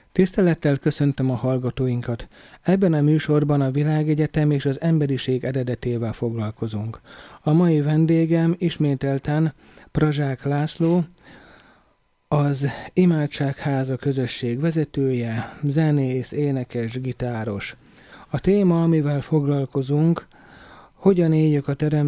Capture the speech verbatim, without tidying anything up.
Tisztelettel köszöntöm a hallgatóinkat. Ebben a műsorban a világegyetem és az emberiség eredetével foglalkozunk. A mai vendégem ismételten Prazsák László, az Imádságháza közösség vezetője, zenész, énekes, gitáros. A téma, amivel foglalkozunk, hogyan éljük a teremtő